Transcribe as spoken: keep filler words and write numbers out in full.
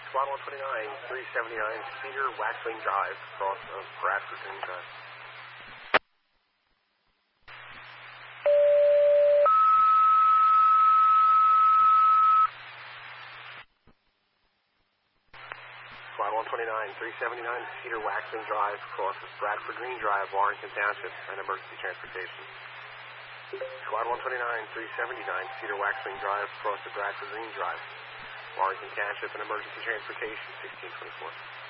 Squad one twenty-nine, three seventy-nine, Cedar Waxwing Drive, across of Bradford Green Drive. Squad one twenty-nine, three seventy-nine, Cedar Waxwing Drive, across of Bradford Green Drive, Warrington Township, and emergency transportation. Squad one twenty-nine, three seventy-nine, Cedar Waxwing Drive, across of Bradford Green Drive, Warrington Township, and emergency transportation, sixteen twenty-four.